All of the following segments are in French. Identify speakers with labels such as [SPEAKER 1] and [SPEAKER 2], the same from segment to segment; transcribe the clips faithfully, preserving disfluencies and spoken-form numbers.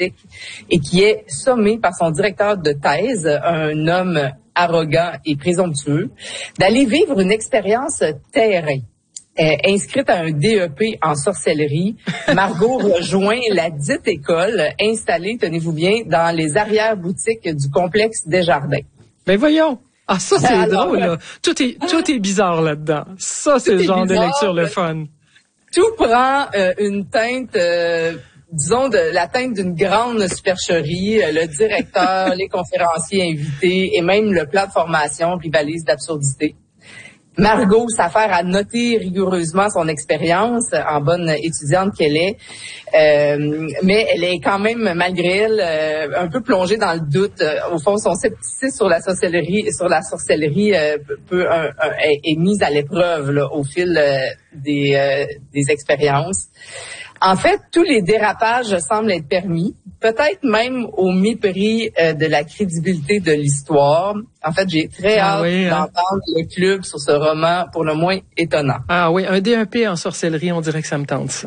[SPEAKER 1] politique et qui est sommé par son directeur de thèse, un homme arrogant et présomptueux, d'aller vivre une expérience terrain. Euh, inscrite à un D E P en sorcellerie, Margot rejoint la dite école installée, tenez-vous bien, dans les arrière-boutiques du complexe Desjardins.
[SPEAKER 2] Ben voyons! Ah, ça, c'est Alors, drôle, là. Tout est, tout est bizarre là-dedans. Ça, c'est le genre bizarre, de lecture le fun.
[SPEAKER 1] Tout prend euh, une teinte, euh, disons, de la teinte d'une grande supercherie. Euh, le directeur, les conférenciers invités et même le plat de formation rivalise d'absurdité. Margot s'affaire à noter rigoureusement son expérience en bonne étudiante qu'elle est, euh, mais elle est quand même, malgré elle, euh, un peu plongée dans le doute. Au fond, son scepticisme sur la sorcellerie, sur la sorcellerie euh, peut, un, un, est, est mise à l'épreuve là, au fil euh, des, euh, des expériences. En fait, tous les dérapages semblent être permis, peut-être même au mépris euh, de la crédibilité de l'histoire. En fait, j'ai très ah hâte oui, hein? d'entendre le club sur ce roman, pour le moins étonnant.
[SPEAKER 2] Ah oui, un D E P en sorcellerie, on dirait que ça me tente, ça.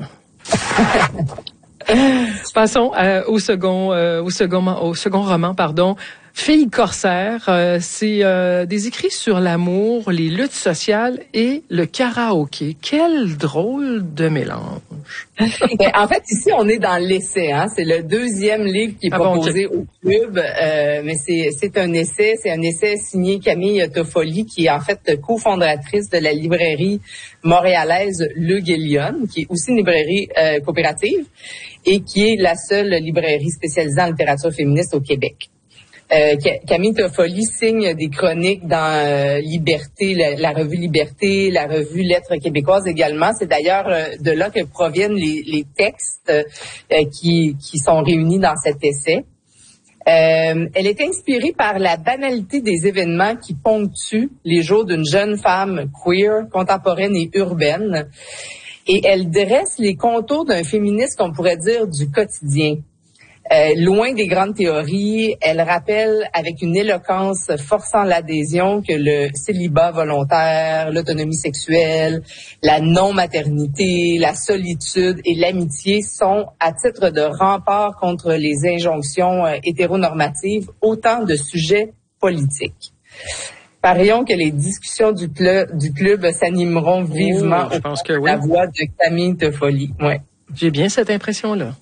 [SPEAKER 2] Passons euh, au second, euh, au second, au second roman, pardon. Fille corsaire, euh, c'est euh, des écrits sur l'amour, les luttes sociales et le karaoké. Quel drôle de mélange.
[SPEAKER 1] Ben, en fait, ici, on est dans l'essai. Hein? C'est le deuxième livre qui est ah proposé bon, okay. au club, euh, mais c'est, c'est un essai. C'est un essai signé Camille Toffoli, qui est en fait cofondatrice de la librairie montréalaise Le Guélion, qui est aussi une librairie euh, coopérative et qui est la seule librairie spécialisée en littérature féministe au Québec. Euh, Camille Toffoli signe des chroniques dans euh, Liberté, la, la revue Liberté, la revue Lettres québécoises également. C'est d'ailleurs euh, de là que proviennent les, les textes euh, qui, qui sont réunis dans cet essai. Euh, elle est inspirée par la banalité des événements qui ponctuent les jours d'une jeune femme queer, contemporaine et urbaine. Et elle dresse les contours d'un féminisme qu'on pourrait dire du quotidien. Euh, loin des grandes théories, elle rappelle avec une éloquence forçant l'adhésion que le célibat volontaire, l'autonomie sexuelle, la non-maternité, la solitude et l'amitié sont, à titre de rempart contre les injonctions euh, hétéronormatives, autant de sujets politiques. Parions que les discussions du club, du club s'animeront vivement
[SPEAKER 2] oh, je pense que oui.
[SPEAKER 1] la voix de Camille Toffoli. Ouais.
[SPEAKER 2] J'ai bien cette impression-là.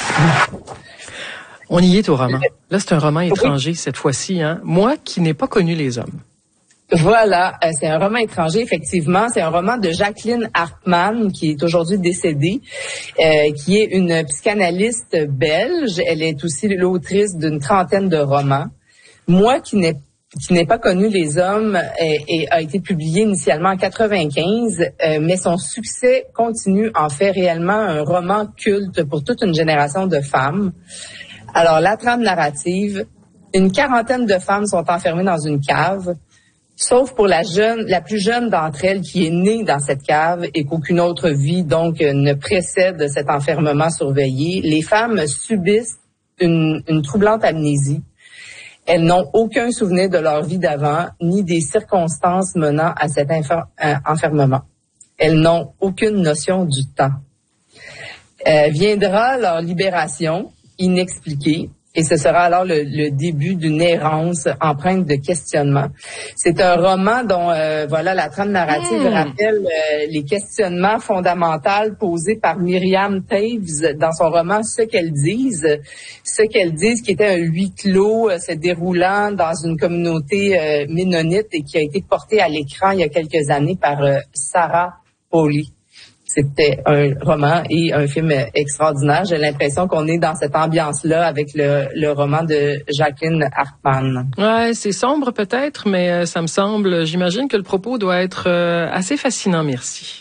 [SPEAKER 2] On y est au roman. Là, c'est un roman étranger, oui. cette fois-ci. Hein? Moi qui n'ai pas connu les hommes.
[SPEAKER 1] Voilà, euh, c'est un roman étranger, effectivement. C'est un roman de Jacqueline Hartmann, qui est aujourd'hui décédée, euh, qui est une psychanalyste belge. Elle est aussi l'autrice d'une trentaine de romans. Moi qui n'ai qui n'ai pas connu les hommes et, et a été publié initialement en quatre-vingt-quinze, euh, mais son succès continue en fait réellement un roman culte pour toute une génération de femmes. Alors, la trame narrative, une quarantaine de femmes sont enfermées dans une cave, sauf pour la jeune, la plus jeune d'entre elles qui est née dans cette cave et qu'aucune autre vie, donc, ne précède cet enfermement surveillé. Les femmes subissent une, une troublante amnésie. Elles n'ont aucun souvenir de leur vie d'avant, ni des circonstances menant à cet infer- euh, enfermement. Elles n'ont aucune notion du temps. Euh, viendra leur libération inexpliquée, et ce sera alors le, le début d'une errance empreinte de questionnement. C'est un roman dont euh, voilà la trame narrative mmh. rappelle euh, les questionnements fondamentaux posés par Myriam Toews dans son roman Ce qu'elles disent. Ce qu'elles disent, qui était un huis clos euh, se déroulant dans une communauté euh, ménonite et qui a été porté à l'écran il y a quelques années par euh, Sarah Polley. C'était un roman et un film extraordinaire. J'ai l'impression qu'on est dans cette ambiance-là avec le, le roman de Jacqueline Hartmann.
[SPEAKER 2] Ouais, c'est sombre peut-être, mais ça me semble, j'imagine que le propos doit être euh, assez fascinant, merci.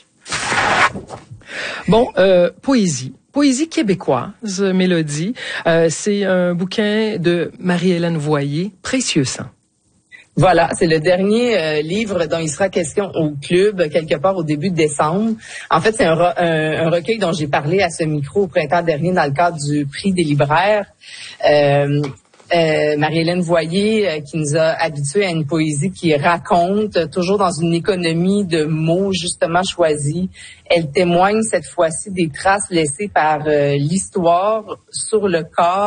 [SPEAKER 2] Bon, euh, poésie. Poésie québécoise, Mélodie. Euh, c'est un bouquin de Marie-Hélène Voyer, Précieux sang.
[SPEAKER 1] Voilà, c'est le dernier euh, livre dont il sera question au club, quelque part au début de décembre. En fait, c'est un, re- un, un recueil dont j'ai parlé à ce micro au printemps dernier dans le cadre du prix des libraires. Euh, euh, Marie-Hélène Voyer, euh, qui nous a habitués à une poésie qui raconte, toujours dans une économie de mots justement choisis. Elle témoigne cette fois-ci des traces laissées par euh, l'histoire sur le corps